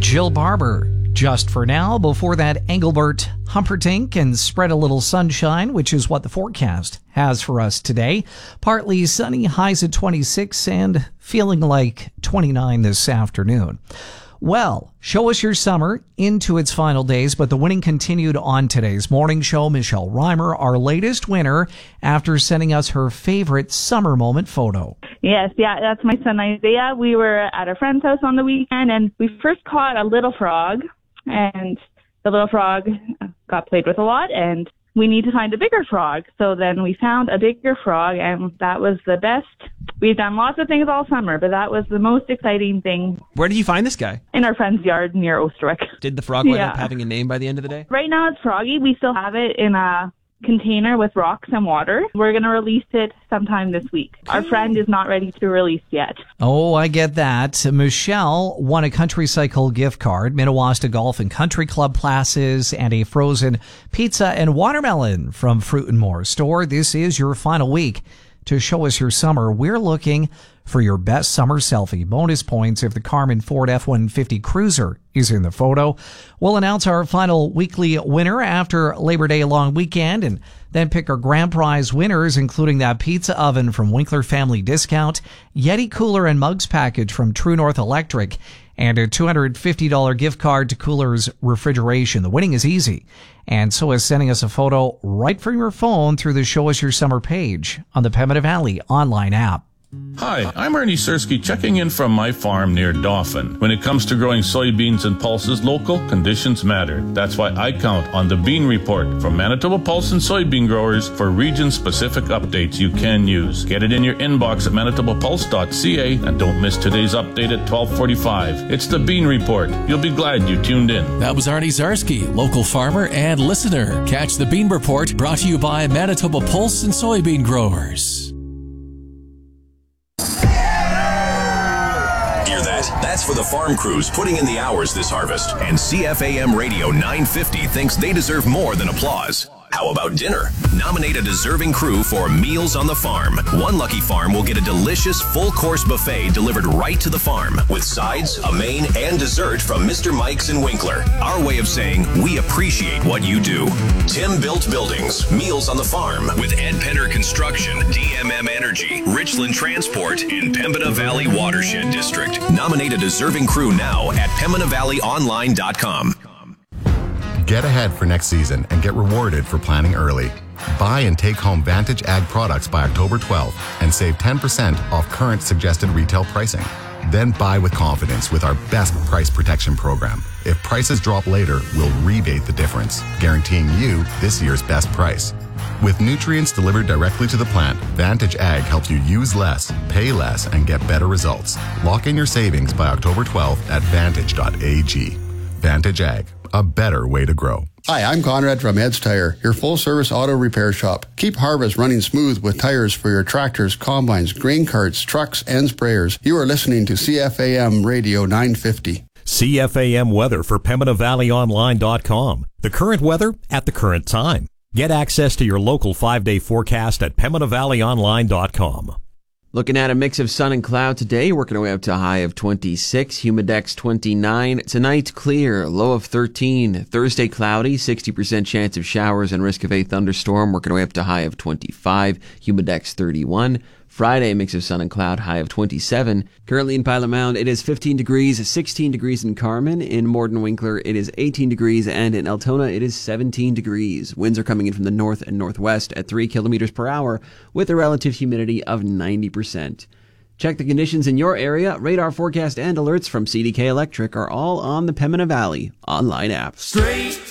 Jill Barber. Just for now, before that, Engelbert Humperdinck and Spread a Little Sunshine, which is what the forecast has for us today. Partly sunny, highs at 26 and feeling like 29 this afternoon. Well, show us your summer into its final days, but the winning continued on today's morning show. Michelle Reimer, our latest winner, after sending us her favorite summer moment photo. Yes, that's my son Isaiah. We were at a friend's house on the weekend, and we first caught a little frog, and the little frog got played with a lot, and we need to find a bigger frog. So then we found a bigger frog, and that was the best. We've done lots of things all summer, but that was the most exciting thing. Where did you find this guy? In our friend's yard near Osterwick. Did the frog wind up having a name by the end of the day? Right now it's Froggy. We still have it in a container with rocks and water. We're going to release it sometime this week. Our friend is not ready to release yet. Oh, I get that. Michelle won a Country Cycle gift card, Minnewaska Golf and Country Club passes, and a frozen pizza and watermelon from Fruit and More store. This is your final week to show us your summer. We're looking for your best summer selfie. Bonus points if the Carmen Ford F-150 Cruiser is in the photo. We'll announce our final weekly winner after Labor Day long weekend and then pick our grand prize winners, including that pizza oven from Winkler Family Discount, Yeti cooler and mugs package from True North Electric, and a $250 gift card to Cooler's Refrigeration. The winning is easy, and so is sending us a photo right from your phone through the Show Us Your Summer page on the Pembina Valley online app. Hi, I'm Ernie Sersky checking in from my farm near Dauphin. When it comes to growing soybeans and pulses, local conditions matter. That's why I count on the Bean Report from Manitoba Pulse and Soybean Growers for region-specific updates you can use. Get it in your inbox at manitobapulse.ca and don't miss today's update at 12:45. It's the Bean Report. You'll be glad you tuned in. That was Arnie Zarsky, local farmer and listener. Catch the Bean Report brought to you by Manitoba Pulse and Soybean Growers. That's for the farm crews putting in the hours this harvest. And CFAM Radio 950 thinks they deserve more than applause. How about dinner? Nominate a deserving crew for Meals on the Farm. One lucky farm will get a delicious full-course buffet delivered right to the farm with sides, a main, and dessert from Mr. Mike's and Winkler. Our way of saying we appreciate what you do. Tim Built Buildings, Meals on the Farm with Ed Penner Construction, DMM Energy, Richland Transport, and Pembina Valley Watershed District. Nominate a deserving crew now at PembinaValleyOnline.com. Get ahead for next season and get rewarded for planning early. Buy and take home Vantage Ag products by October 12th and save 10% off current suggested retail pricing. Then buy with confidence with our best price protection program. If prices drop later, we'll rebate the difference, guaranteeing you this year's best price. With nutrients delivered directly to the plant, Vantage Ag helps you use less, pay less, and get better results. Lock in your savings by October 12th at vantage.ag. Vantage Ag, a better way to grow. Hi, I'm Conrad from Ed's Tire, your full-service auto repair shop. Keep harvest running smooth with tires for your tractors, combines, grain carts, trucks, and sprayers. You are listening to CFAM Radio 950. CFAM weather for PembinaValleyOnline.com. The current weather at the current time. Get access to your local 5-day forecast at PembinaValleyOnline.com. Looking at a mix of sun and cloud today, working our way up to a high of 26, humidex 29. Tonight, clear, low of 13. Thursday, cloudy, 60% chance of showers and risk of a thunderstorm, working our way up to a high of 25, humidex 31. Friday, mix of sun and cloud, high of 27. Currently in Pilot Mound, it is 15 degrees, 16 degrees in Carmen. In Morden Winkler, it is 18 degrees, and in Altona, it is 17 degrees. Winds are coming in from the north and northwest at 3 kilometers per hour with a relative humidity of 90%. Check the conditions in your area. Radar forecast and alerts from CDK Electric are all on the Pembina Valley online app. Straight